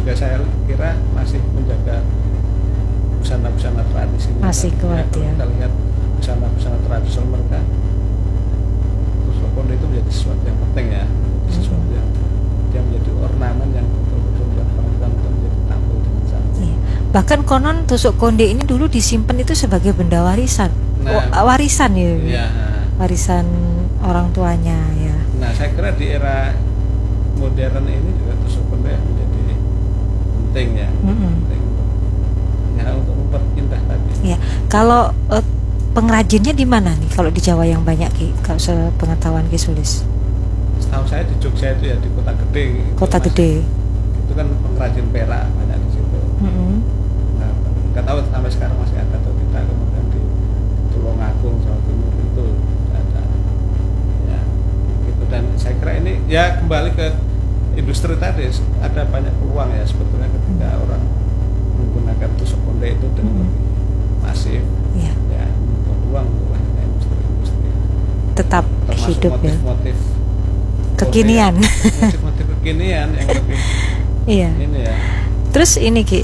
juga saya kira masih menjaga busana-busana tradisi. Masih kuat ya. Kita lihat busana-busana tradisional mereka, tusuk konde itu menjadi sesuatu yang penting ya, sesuatu yang dia menjadi ornamen yang betul-betul dilakukan untuk menjadi tampil dengan cantik. Iya. Bahkan konon tusuk konde ini dulu disimpan itu sebagai benda warisan. Warisan ya. Iya. Warisan orang tuanya ya. Nah, saya kira di era modern ini juga tusuk konde menjadi penting ya. Penting ya untuk memperindah tadi. Ya, kalau pengrajinnya di mana nih? Kalau di Jawa yang banyak Ki, kalau sepengetahuan Ki Sulis. Setahu saya di Jogja itu ya di Kota Gede. Kota Gede. Itu kan pengrajin perak banyak di situ. Nah, nggak tahu sampai sekarang masih ada atau tidak. Kemudian di Tulungagung Jawa Timur itu ada. Ya, gitu. Dan saya kira ini ya kembali ke industri tadi, ada banyak peluang ya sebetulnya ketika orang menggunakan tusuk konde itu dengan masif. Ya, peluang untuk industri tetap termasuk hidup motif-motif kekinian. Motif-motif kekinian yang lebih iya. Ini ya. Terus ini Ki,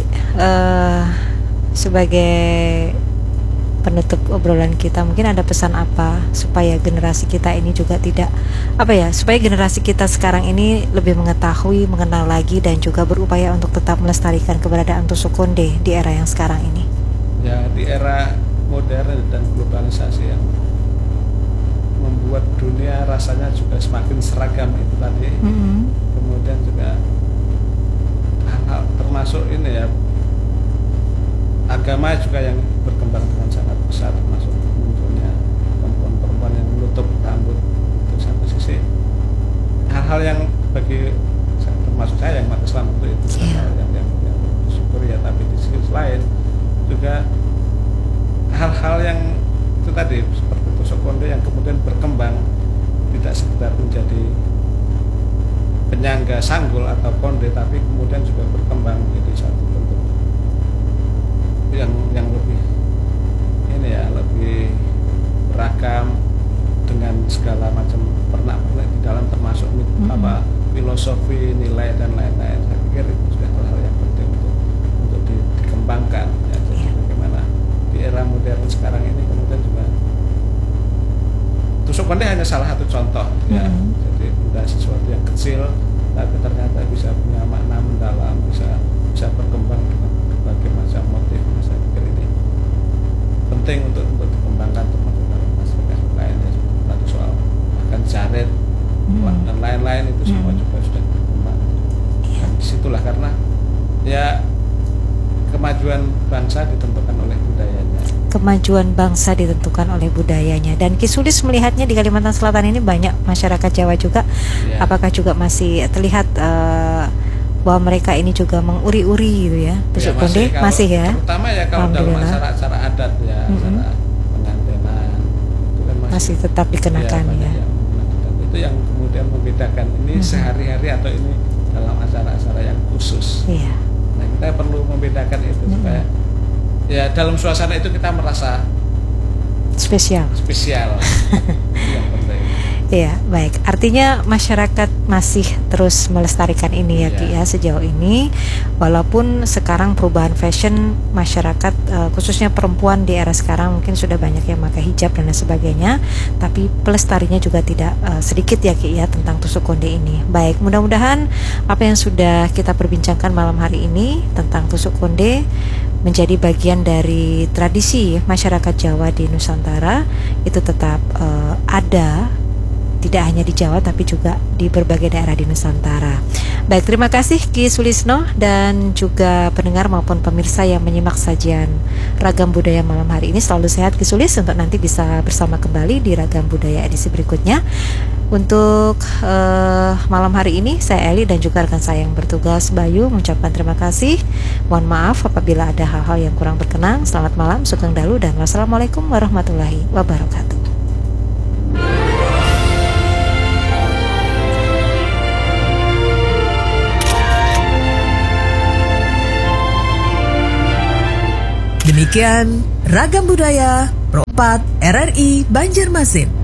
sebagai penutup obrolan kita, mungkin ada pesan apa supaya generasi kita ini juga tidak supaya generasi kita sekarang ini lebih mengetahui, mengenal lagi dan juga berupaya untuk tetap melestarikan keberadaan tusuk konde di era yang sekarang ini. Ya, di era modern dan globalisasi yang membuat dunia rasanya juga semakin seragam itu tadi. Kemudian juga hal termasuk ini ya, agama juga yang berkembang dengan sangat besar, termasuk munculnya perempuan-perempuan yang menutup rambut. Itu satu sisi hal-hal yang bagi termasuk saya yang umat Islam itu hal yang syukur ya, tapi di sisi lain juga hal-hal yang itu tadi seperti tusuk konde yang kemudian berkembang tidak sekedar menjadi penyangga sanggul atau konde, tapi kemudian juga berkembang menjadi satu bentuk yang lebih ini ya, lebih beragam dengan segala macam pernak-pernik di dalam, termasuk filosofi, nilai dan lain-lain. Saya pikir itu juga hal-hal yang penting untuk dikembangkan ya. Jadi bagaimana di era modern sekarang ini kemudian juga tusuk konde hanya salah satu contoh ya. Jadi bukan sesuatu yang kecil, tapi ternyata bisa punya makna mendalam, bisa berkembang dengan berbagai macam motif. Saya pikir ini penting untuk dikembangkan, termasuk dalam masyarakat lainnya, seperti soal bahkan jaret dan lain-lain itu semua juga sudah berkembang. Dan disitulah karena ya kemajuan bangsa ditentukan oleh budayanya. Kemajuan bangsa ditentukan oleh budayanya. Dan Ki Sulis melihatnya di Kalimantan Selatan ini banyak masyarakat Jawa juga. Apakah juga masih terlihat bahwa mereka ini juga menguri-uri gitu ya, tusuk konde masih ya? Terutama ya kalau dalam acara-acara adat ya, acara pengantinan itu kan masih tetap dikenakan ya. Dan itu yang kemudian membedakan ini sehari-hari atau ini dalam acara-acara yang khusus. Iya. Nah, kita perlu membedakan itu supaya ya dalam suasana itu kita merasa spesial. Yang penting. Iya, baik. Artinya masyarakat masih terus melestarikan ini ya Ki ya sejauh ini, walaupun sekarang perubahan fashion masyarakat khususnya perempuan di era sekarang mungkin sudah banyak yang pakai hijab dan lain sebagainya, tapi pelestarinya juga tidak sedikit ya Ki ya tentang tusuk konde ini. Baik, mudah-mudahan apa yang sudah kita perbincangkan malam hari ini tentang tusuk konde menjadi bagian dari tradisi masyarakat Jawa di Nusantara itu tetap ada, tidak hanya di Jawa tapi juga di berbagai daerah di Nusantara. Baik, terima kasih Ki Sulisno dan juga pendengar maupun pemirsa yang menyimak sajian Ragam Budaya malam hari ini. Selalu sehat Ki Sulis, untuk nanti bisa bersama kembali di Ragam Budaya edisi berikutnya. Untuk malam hari ini saya Eli dan juga rekan saya yang bertugas Bayu mengucapkan terima kasih. Mohon maaf apabila ada hal-hal yang kurang berkenan. Selamat malam, sugeng dalu, dan wassalamualaikum warahmatullahi wabarakatuh. Demikian Ragam Budaya Pro 4 RRI Banjarmasin.